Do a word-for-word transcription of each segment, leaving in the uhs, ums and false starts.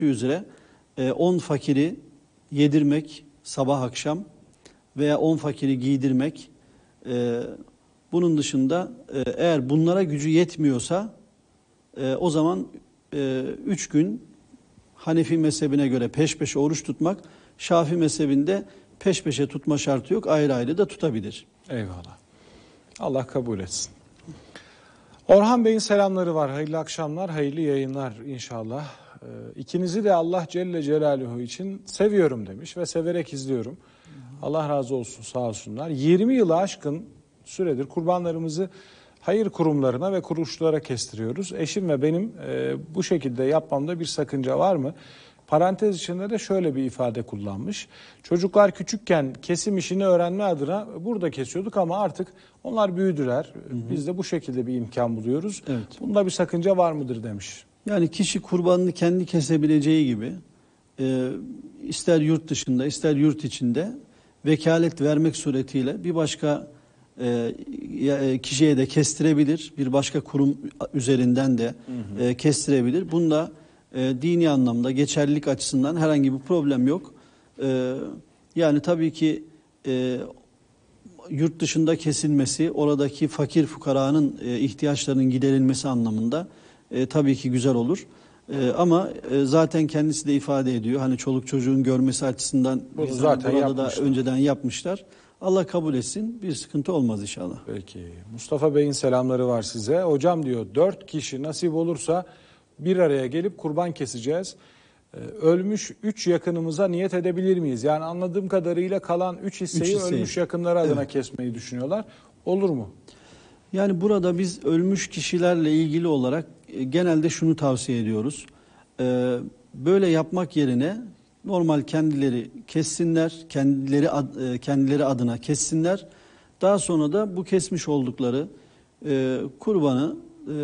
üzere on fakiri yedirmek sabah akşam veya on fakiri giydirmek. E, bunun dışında e, eğer bunlara gücü yetmiyorsa e, o zaman e, üç gün Hanefi mezhebine göre peş peşe oruç tutmak, Şafii mezhebinde peş peşe tutma şartı yok, ayrı ayrı da tutabilir. Eyvallah. Allah kabul etsin. Orhan Bey'in selamları var. Hayırlı akşamlar, hayırlı yayınlar inşallah. Ee, ikinizi de Allah Celle Celaluhu için seviyorum demiş ve severek izliyorum. Allah razı olsun, sağ olsunlar. yirmi yılı aşkın süredir kurbanlarımızı hayır kurumlarına ve kuruluşlara kestiriyoruz. Eşim ve benim e, bu şekilde yapmamda bir sakınca var mı? Parantez içinde de şöyle bir ifade kullanmış. Çocuklar küçükken kesim işini öğrenme adına burada kesiyorduk ama artık onlar büyüdüler. Hı hı. Biz de bu şekilde bir imkan buluyoruz. Evet. Bunda bir sakınca var mıdır demiş. Yani kişi kurbanını kendi kesebileceği gibi e, ister yurt dışında ister yurt içinde vekalet vermek suretiyle bir başka e, kişiye de kestirebilir. Bir başka kurum üzerinden de hı hı. E, kestirebilir. Bunda e, dini anlamda geçerlilik açısından herhangi bir problem yok. E, yani tabii ki e, yurt dışında kesilmesi, oradaki fakir fukaranın e, ihtiyaçlarının giderilmesi anlamında e, tabii ki güzel olur. E, ama e, zaten kendisi de ifade ediyor. Hani çoluk çocuğun görmesi açısından bunu zaten burada da yapmışlar. önceden yapmışlar. Allah kabul etsin. Bir sıkıntı olmaz inşallah. Peki. Mustafa Bey'in selamları var size. Hocam diyor dört kişi nasip olursa bir araya gelip kurban keseceğiz. Ee, ölmüş üç yakınımıza niyet edebilir miyiz? Yani anladığım kadarıyla kalan üç hisseyi, üç hisseyi ölmüş yakınları adına evet. kesmeyi düşünüyorlar. Olur mu? Yani burada biz ölmüş kişilerle ilgili olarak e, genelde şunu tavsiye ediyoruz. Ee, böyle yapmak yerine normal kendileri kessinler, kendileri ad, e, kendileri adına kessinler. Daha sonra da bu kesmiş oldukları e, kurbanı,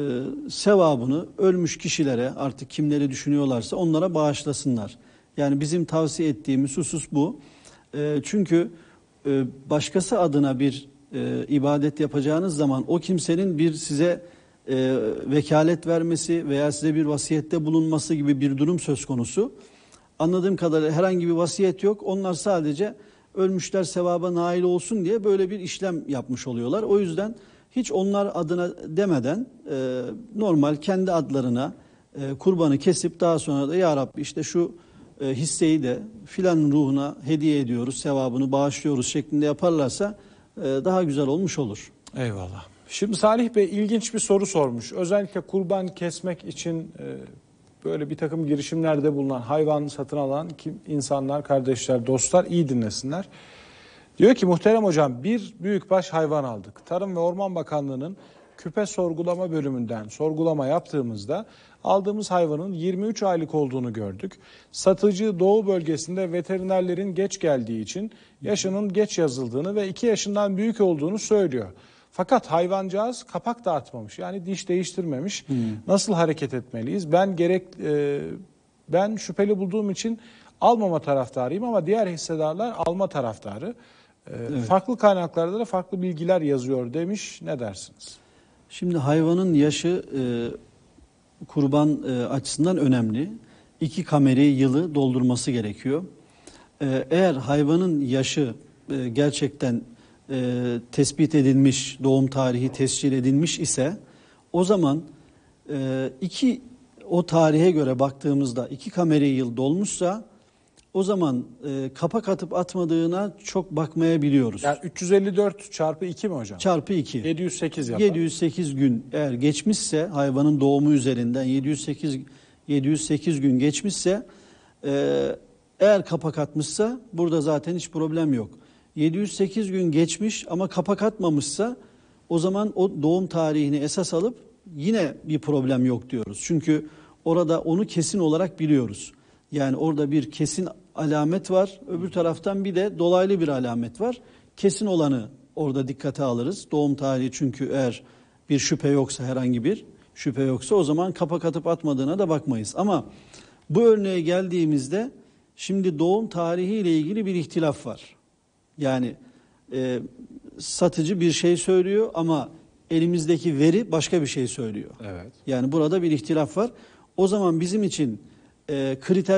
e, sevabını ölmüş kişilere artık kimleri düşünüyorlarsa onlara bağışlasınlar. Yani bizim tavsiye ettiğimiz husus bu. E, çünkü e, başkası adına bir e, ibadet yapacağınız zaman o kimsenin bir size e, vekalet vermesi veya size bir vasiyette bulunması gibi bir durum söz konusu. Anladığım kadarıyla herhangi bir vasiyet yok. Onlar sadece ölmüşler sevaba nail olsun diye böyle bir işlem yapmış oluyorlar. O yüzden hiç onlar adına demeden e, normal kendi adlarına e, kurbanı kesip daha sonra da ya Rabbi işte şu e, hisseyi de filan ruhuna hediye ediyoruz, sevabını bağışlıyoruz şeklinde yaparlarsa e, daha güzel olmuş olur. Eyvallah. Şimdi Salih Bey ilginç bir soru sormuş. Özellikle kurban kesmek için e, böyle bir takım girişimlerde bulunan, hayvan satın alan kim, insanlar, kardeşler, dostlar iyi dinlesinler. Diyor ki muhterem hocam bir büyükbaş hayvan aldık. Tarım ve Orman Bakanlığı'nın küpe sorgulama bölümünden sorgulama yaptığımızda aldığımız hayvanın yirmi üç aylık olduğunu gördük. Satıcı Doğu bölgesinde veterinerlerin geç geldiği için yaşının geç yazıldığını ve iki yaşından büyük olduğunu söylüyor. Fakat hayvancağız kapak dağıtmamış, yani diş değiştirmemiş. Hmm. Nasıl hareket etmeliyiz? Ben gerek e, ben şüpheli bulduğum için almama taraftarıyım ama diğer hissedarlar alma taraftarı. E, evet. Farklı kaynaklarda da farklı bilgiler yazıyor demiş. Ne dersiniz? Şimdi hayvanın yaşı e, kurban e, açısından önemli. İki kameri yılı doldurması gerekiyor. E, eğer hayvanın yaşı e, gerçekten E, tespit edilmiş, doğum tarihi tescil edilmiş ise o zaman e, iki o tarihe göre baktığımızda iki kameri yıl dolmuşsa o zaman e, kapak atıp atmadığına çok bakmayabiliyoruz. Yani üç yüz elli dört çarpı iki mi hocam? Çarpı iki. yedi yüz sekiz yapar. yedi yüz sekiz gün eğer geçmişse hayvanın doğumu üzerinden yedi yüz sekiz yedi yüz sekiz gün geçmişse e, eğer kapak atmışsa burada zaten hiç problem yok. yedi yüz sekiz gün geçmiş ama kapak atmamışsa o zaman o doğum tarihini esas alıp yine bir problem yok diyoruz. Çünkü orada onu kesin olarak biliyoruz. Yani orada bir kesin alamet var. Öbür taraftan bir de dolaylı bir alamet var. Kesin olanı orada dikkate alırız. Doğum tarihi çünkü eğer bir şüphe yoksa herhangi bir şüphe yoksa o zaman kapak atıp atmadığına da bakmayız. Ama bu örneğe geldiğimizde şimdi doğum tarihi ile ilgili bir ihtilaf var. Yani e, satıcı bir şey söylüyor ama elimizdeki veri başka bir şey söylüyor. Evet. Yani burada bir ihtilaf var. O zaman bizim için e, kriter